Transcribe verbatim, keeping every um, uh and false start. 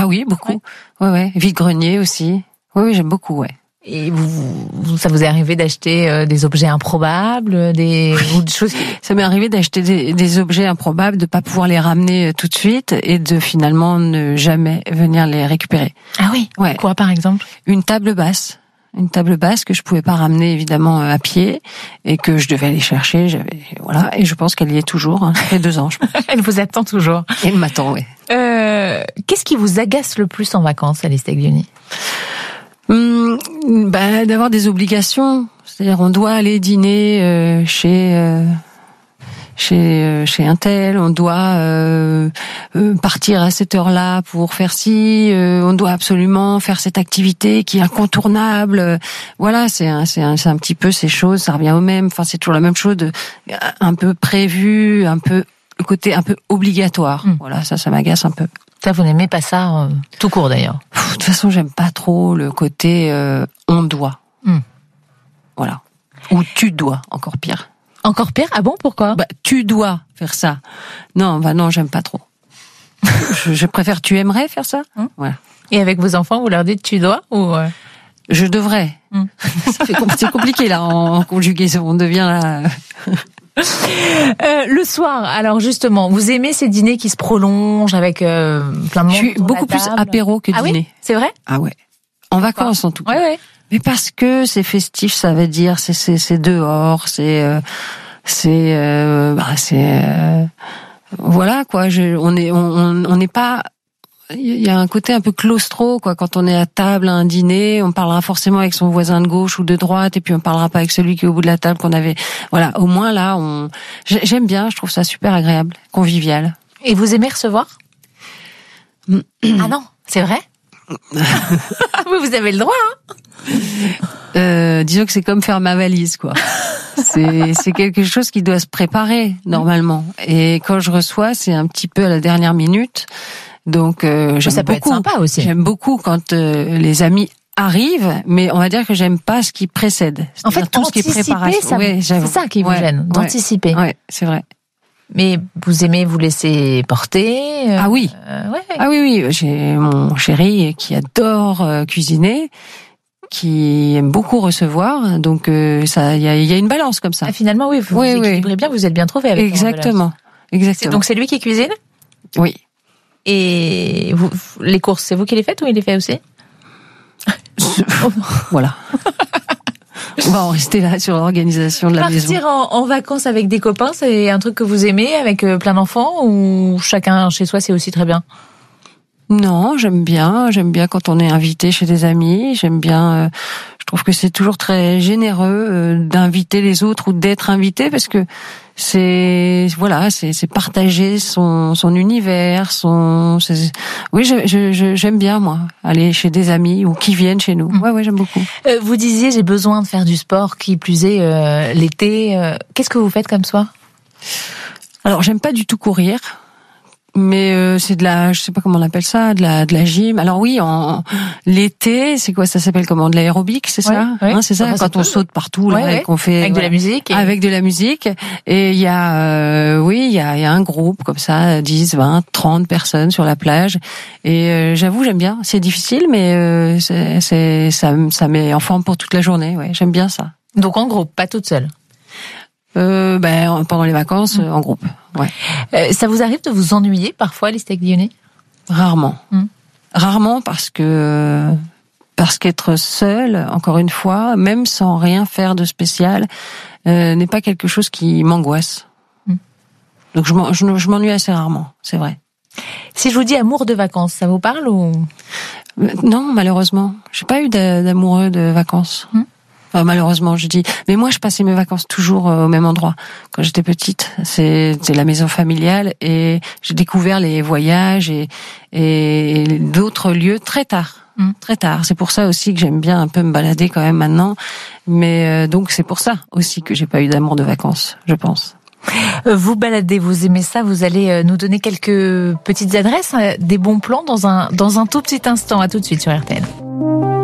Ah oui, beaucoup. Ouais, ouais. ouais. Vide-grenier aussi. Oui, oui, j'aime beaucoup, ouais. Et vous, vous, ça vous est arrivé d'acheter euh, des objets improbables, des, ou des choses qui... Ça m'est arrivé d'acheter des, des objets improbables, de pas pouvoir les ramener tout de suite et de finalement ne jamais venir les récupérer. Ah oui. Ouais. Quoi, par exemple? Une table basse. Une table basse que je pouvais pas ramener évidemment à pied et que je devais aller chercher. J'avais voilà et je pense qu'elle y est toujours. Hein. Ça fait deux ans. Je pense. Elle vous attend toujours. Elle m'attend, oui. Euh, qu'est-ce qui vous agace le plus en vacances à l'Estaglioni? Hum, bah, d'avoir des obligations. C'est-à-dire, on doit aller dîner euh, chez euh, chez euh, chez un tel, on doit euh, euh, partir à cette heure-là pour faire ci, euh, on doit absolument faire cette activité qui est incontournable. Voilà, c'est un, c'est un, c'est un petit peu ces choses, ça revient au même. Enfin, c'est toujours la même chose, de, un peu prévu, un peu le côté un peu obligatoire. Mmh. Voilà, ça, ça m'agace un peu. Ça, vous n'aimez pas ça euh, tout court d'ailleurs. De toute façon, j'aime pas trop le côté euh, on doit. Mmh. Voilà. Ou tu dois, encore pire. Encore pire? Ah bon, pourquoi? Bah, tu dois faire ça. Non, bah non, j'aime pas trop. je, je préfère tu aimerais faire ça. Mmh. Voilà. Et avec vos enfants, vous leur dites tu dois ou euh... Je devrais. Mmh. Ça fait, c'est compliqué là en conjugaison. On devient là. Euh, le soir, alors justement, vous aimez ces dîners qui se prolongent avec euh, plein de monde? Je suis beaucoup plus apéro que ah dîner. Oui, c'est vrai? Ah ouais. En vacances en tout cas. Ouais, ouais. Mais parce que c'est festif, ça veut dire c'est c'est c'est dehors, c'est euh, c'est euh, bah c'est euh, voilà quoi. Je, on est on on n'est pas. Il y a un côté un peu claustro, quoi. Quand on est à table à un dîner, on parlera forcément avec son voisin de gauche ou de droite, et puis on parlera pas avec celui qui est au bout de la table qu'on avait. Voilà. Au moins là, on. J'aime bien. Je trouve ça super agréable, convivial. Et vous aimez recevoir? Ah non, c'est vrai? Vous avez le droit, hein? Euh, disons que c'est comme faire ma valise, quoi. C'est, c'est quelque chose qui doit se préparer normalement. Et quand je reçois, c'est un petit peu à la dernière minute. Donc euh, j'aime ça peut beaucoup. être sympa aussi. J'aime beaucoup quand euh, les amis arrivent, mais on va dire que j'aime pas ce qui précède. En fait, tout ce qui est préparation, ça, ouais, c'est ça qui vous ouais, gêne, d'anticiper. Ouais, ouais, c'est vrai. Mais vous aimez vous laisser porter? euh, Ah oui. Euh, ouais. Ah oui, oui. J'ai mon chéri qui adore euh, cuisiner, qui aime beaucoup recevoir, donc euh, ça, il y a, y a une balance comme ça. Ah, finalement, oui, vous oui, vous équilibrez oui. bien, vous êtes bien trouvé avec. Exactement, exactement. C'est, donc c'est lui qui cuisine? Oui. Et vous, les courses, c'est vous qui les faites ou il les fait aussi? Voilà. On va en rester là sur l'organisation de la Partir maison. Partir en, en vacances avec des copains, c'est un truc que vous aimez, avec plein d'enfants, ou chacun chez soi, c'est aussi très bien? Non, j'aime bien. J'aime bien quand on est invité chez des amis. J'aime bien. Euh, je trouve que c'est toujours très généreux euh, d'inviter les autres ou d'être invité, parce que c'est voilà, c'est, c'est partager son son univers, son. C'est, oui, je, je, je, j'aime bien moi aller chez des amis ou qui viennent chez nous. Ouais, ouais, j'aime beaucoup. Euh, vous disiez j'ai besoin de faire du sport, qui plus est euh, l'été. Euh, qu'est-ce que vous faites comme sport? Alors, j'aime pas du tout courir. Mais euh, c'est de la, je sais pas comment on appelle ça, de la de la gym. Alors oui, en l'été, c'est quoi ça s'appelle comment, de l'aérobic, c'est ouais, ça, ouais. hein, c'est ça, enfin, quand ça on peut... saute partout là, ouais, ouais. et qu'on fait avec voilà, de la musique. Et... avec de la musique. Et il y a, euh, oui, il y a, il y a un groupe comme ça, dix, vingt, trente personnes sur la plage. Et euh, j'avoue, j'aime bien. C'est difficile, mais euh, c'est, c'est ça, ça met en forme pour toute la journée. Ouais, j'aime bien ça. Donc en groupe, pas toute seule. Euh, ben pendant les vacances, mmh. en groupe. Ouais. Euh, ça vous arrive de vous ennuyer parfois, les Staglioni? Rarement. Mmh. Rarement parce que parce qu'être seul, encore une fois, même sans rien faire de spécial, euh, n'est pas quelque chose qui m'angoisse. Mmh. Donc je, m'en, je, je m'ennuie assez rarement, c'est vrai. Si je vous dis amour de vacances, ça vous parle ou? Non, malheureusement, j'ai pas eu d'amoureux de vacances. Mmh. Enfin, malheureusement, je dis. Mais moi, je passais mes vacances toujours au même endroit. Quand j'étais petite, c'était la maison familiale, et j'ai découvert les voyages et, et d'autres lieux très tard. Mmh. Très tard. C'est pour ça aussi que j'aime bien un peu me balader quand même maintenant. Mais euh, donc c'est pour ça aussi que j'ai pas eu d'amour de vacances, je pense. Vous baladez, vous aimez ça, vous allez nous donner quelques petites adresses, des bons plans dans un dans un tout petit instant. À tout de suite sur R T L.